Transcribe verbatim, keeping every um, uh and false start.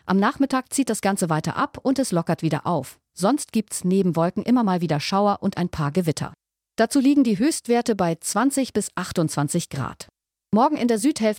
Am Nachmittag zieht das Ganze weiter ab und es lockert wieder auf. Sonst gibt's neben Wolken immer mal wieder Schauer und ein paar Gewitter. Dazu liegen die Höchstwerte bei zwanzig bis achtundzwanzig Grad. Morgen in der Südhälfte